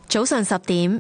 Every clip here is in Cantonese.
早上10點，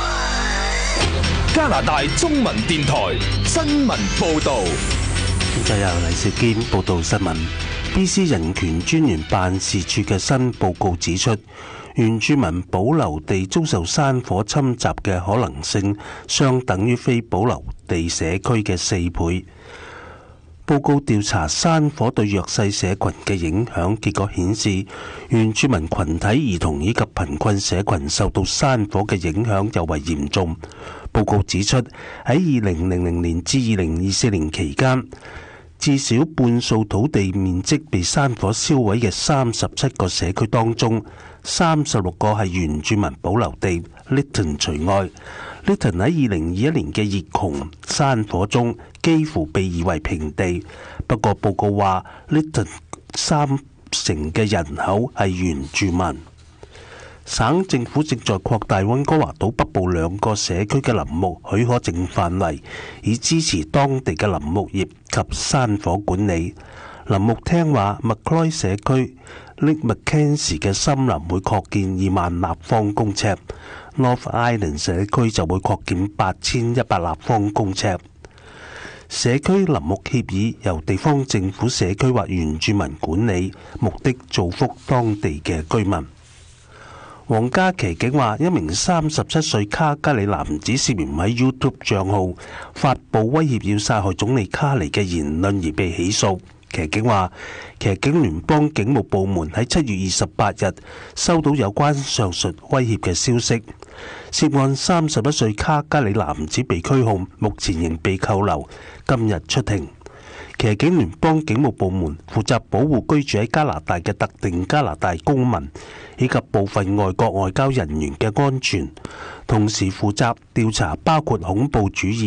加拿大中文電台新聞報導。 現在由黎兆堅報道新聞。BC 人權專員辦事處嘅新報告指出，原住民保留地遭受山火侵襲嘅可能性，相等於非保留地社區嘅4倍。報告調查山火對弱勢社群嘅影響，結果顯示原住民群體、兒童以及貧困社群受到山火嘅影響尤為嚴重。報告指出，喺2000年至2024年期間，至少半數土地面積被山火燒毀嘅37個社區當中，36個係原住民保留地 Lytton 除外。Lytton 喺2021年嘅熱穹山火中幾乎被夷為平地，不過報告話 Lytton 30%嘅人口係原住民。省政府正在擴大溫哥華島北部2個社區嘅林木許可證範圍，以支持當地嘅林木業及山火管理。林木廳話，McCloy 社區 Lake Mackenzie 嘅森林會擴建2萬立方公尺， North Island 社區就會擴建8100立方公尺。社區林木協議由地方政府、社區或原住民管理，目的造福當地嘅居民。皇家騎警話，一名37歲卡加里男子涉嫌喺 YouTube 賬號發布威脅要殺害總理卡尼嘅言論而被起訴。騎警話，騎警聯邦警務部門喺7月28日收到有關上述威脅嘅消息。涉案31歲卡加里男子被拘控，目前仍被扣留，今日出庭。騎警聯邦警務部門負責保護居住喺加拿大嘅特定加拿大公民以及部分外國外交人員嘅安全，同時負責調查包括恐怖主義